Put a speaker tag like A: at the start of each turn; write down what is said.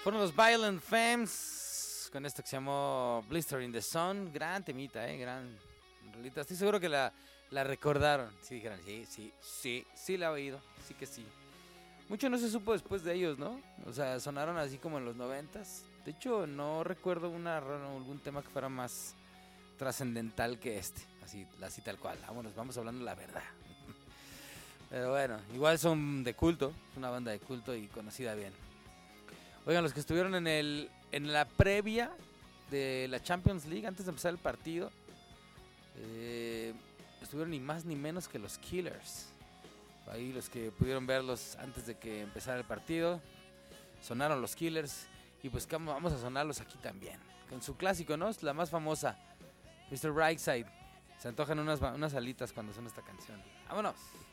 A: Fueron los Violent Femmes con esto que se llamó Blister in the Sun. Gran temita, gran rolita. Estoy seguro que la recordaron. Sí, dijeron, sí la he oído. Sí que sí. Mucho no se supo después de ellos, ¿no? O sea, sonaron así como en los 90s. De hecho, no recuerdo algún tema que fuera más trascendental que este. Así tal cual. Vamos hablando la verdad. Pero bueno, igual son de culto. Es una banda de culto y conocida bien. Oigan, los que estuvieron en la previa de la Champions League, antes de empezar el partido, estuvieron ni más ni menos que los Killers. Ahí los que pudieron verlos antes de que empezara el partido, sonaron los Killers. Y pues vamos a sonarlos aquí también. Con su clásico, ¿no? La más famosa, Mr. Brightside. Se antojan unas alitas cuando suena esta canción. ¡Vámonos!